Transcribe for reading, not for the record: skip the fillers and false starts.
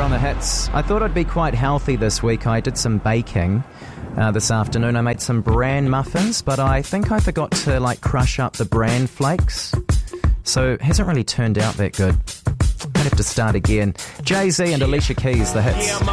on the hits. I thought I'd be quite healthy this week. I did some baking this afternoon. I made some bran muffins, but I think I forgot to crush up the bran flakes. So it hasn't really turned out that good. Might have to start again. Jay-Z and Alicia Keys, the hits.